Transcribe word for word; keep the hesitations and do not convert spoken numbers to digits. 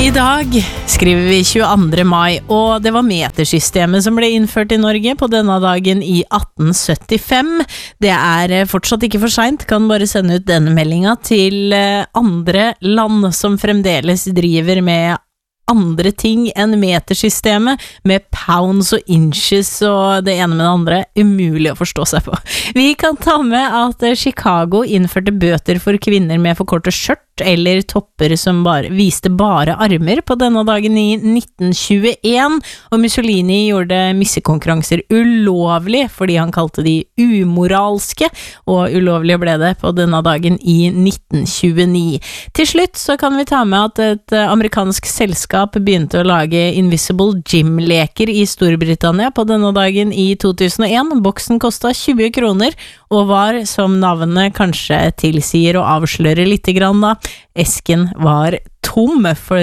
I dag skriver vi tjueandre mai, og det var metersystemet som ble innført i Norge på denne dagen i atten syttifem. Det er fortsatt ikke for sent, kan bare sende ut denne meldinga til andre land som fremdeles driver med andre ting enn metersystemet, med pounds og inches og det ene med det andre, umulig å forstå seg på. Vi kan ta med at Chicago innførte bøter for kvinner med for korte skjørt eller topper som bare, viste bare armer på denne dagen i nitten tjueen, og Mussolini gjorde missekonkurranser ulovlig fordi han kalte de umoralske, og ulovlig ble det på denne dagen i nitten tjueni. Til slutt så kan vi ta med at et amerikansk selskap begynte å lage Invisible Gym-leker i Storbritannia på denne dagen i to tusen og en. Boksen kostet tjue kroner, og var, som navnet kanskje tilsier og avslører litt grann da, esken var tom, for